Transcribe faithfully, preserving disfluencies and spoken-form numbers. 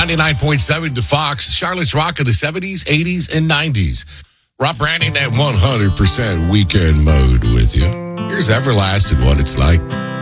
ninety-nine point seven to Fox. Charlotte's Rock of the seventies, eighties, and nineties. Rob Branding at one hundred percent weekend mode with you. Here's Everlasting, What It's Like.